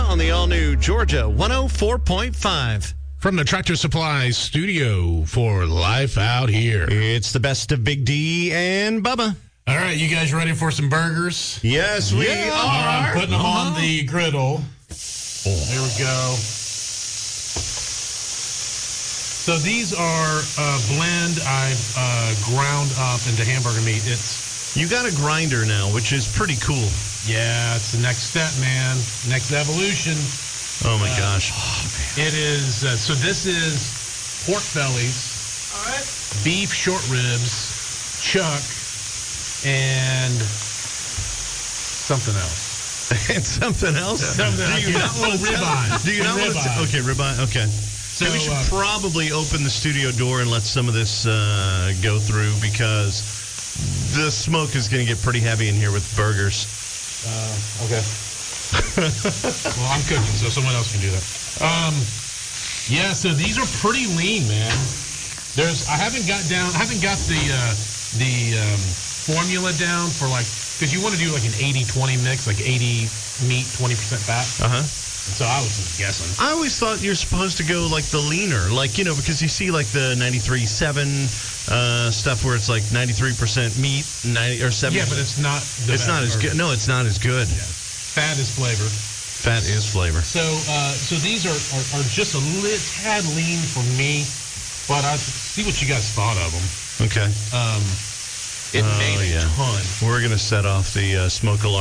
on the all-new Georgia 104.5. From the Tractor Supply studio for Life Out Here. It's the best of Big D and Bubba. All right, you guys ready for some burgers? Yes, we All are. right, I'm putting them on the griddle. There we go. So these are a blend I've ground up into hamburger meat. You got a grinder now, which is pretty cool. Yeah, it's the next step, man. Next evolution. Oh, my gosh. It is, so this is pork bellies, beef short ribs, chuck, and something else. And something else? Something else. Do you not want to ribeye. Do you not want to? Okay, ribeye. Okay. So we should probably open the studio door and let some of this go through because the smoke is going to get pretty heavy in here with burgers. Okay. Well, I'm cooking, so someone else can do that. Yeah, so these are pretty lean, man. I haven't got the formula down for because you want to do like an 80-20 mix, like 80 meat, 20% fat. Uh-huh. So I was just guessing. I always thought you're supposed to go like the leaner, because you see like the 93.7 stuff where it's like 93% meat, 90 or 70. Yeah, but it's not. It's not as good. No, it's not as good. Yeah. Fat is flavor. Fat is flavor. So these are just a little tad lean for me, but I see what you guys thought of them. Okay. It made a ton. We're gonna set off the smoke alarm.